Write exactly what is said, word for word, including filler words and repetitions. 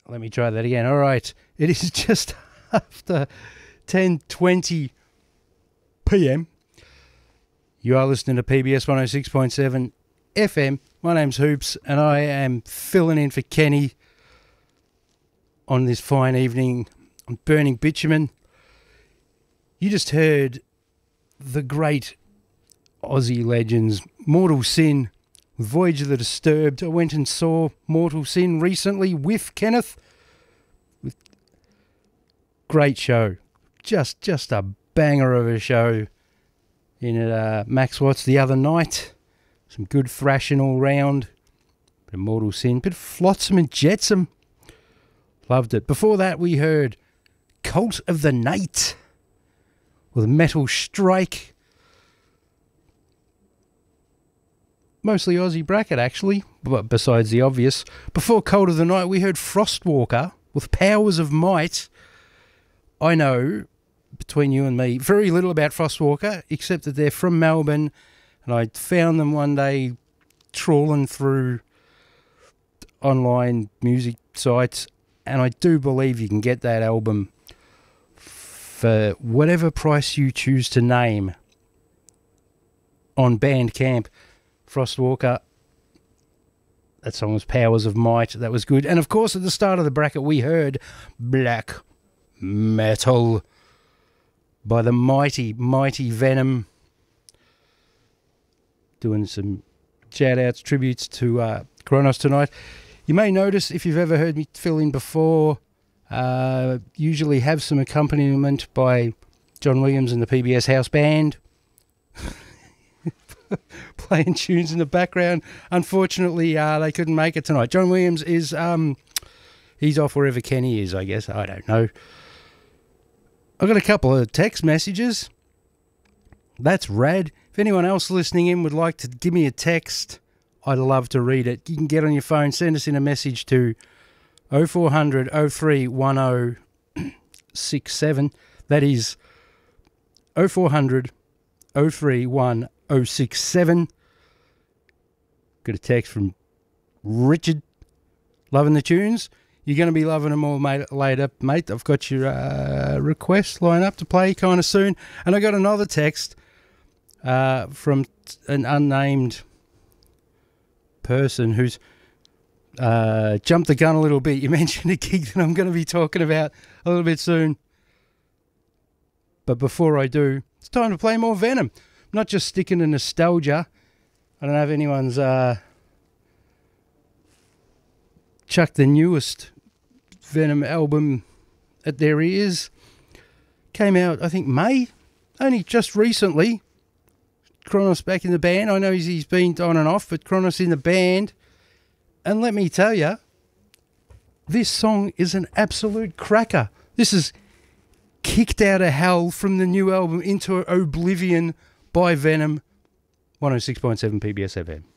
Let me try that again. All right. It is just after ten twenty p m. You are listening to P B S one oh six point seven F M. My name's Hoops, and I am filling in for Kenny on this fine evening on Burning Bitumen. You just heard the great Aussie legends, Mortal Sin, Voyage of the Disturbed. I went and saw Mortal Sin recently with Kenneth. With great show. Just just a banger of a show in at uh, Max Watts the other night. Some good thrashing all round. Bit of Mortal Sin, bit of Flotsam and Jetsam. Loved it. Before that we heard Cult of the Night with Metal Strike. Mostly Aussie bracket, actually, but besides the obvious. Before Cult of the Night, we heard Frostwalker with Powers of Might. I know, between you and me, very little about Frostwalker, except that they're from Melbourne, and I found them one day trawling through online music sites, and I do believe you can get that album for whatever price you choose to name on Bandcamp. Frostwalker, that song was Powers of Might, that was good. And of course at the start of the bracket we heard Black Metal by the mighty, mighty Venom, doing some shout-outs, tributes to uh, Kronos tonight. You may notice, if you've ever heard me fill in before, uh, usually have some accompaniment by John Williams and the P B S House Band playing tunes in the background. Unfortunately, uh, they couldn't make it tonight. John Williams is, um, he's off wherever Kenny is, I guess. I don't know. I've got a couple of text messages. That's rad. If anyone else listening in would like to give me a text, I'd love to read it. You can get on your phone, send us in a message to oh four hundred oh three one oh six seven. That is oh four hundred oh three one oh six seven. Got a text from Richard. Loving the tunes. You're going to be loving them all mate, later, mate. I've got your uh, request lined up to play kind of soon. And I got another text uh, from an unnamed person who's uh, jumped the gun a little bit. You mentioned a gig that I'm going to be talking about a little bit soon. But before I do, it's time to play more Venom. Not just sticking to nostalgia. I don't know if anyone's uh, chucked the newest Venom album at their ears. Came out, I think, May. Only just recently. Kronos back in the band. I know he's, he's been on and off, but Kronos in the band. And let me tell you, this song is an absolute cracker. This is Kicked Out of Hell from the new album Into Oblivion by Venom. one oh six point seven P B S F M.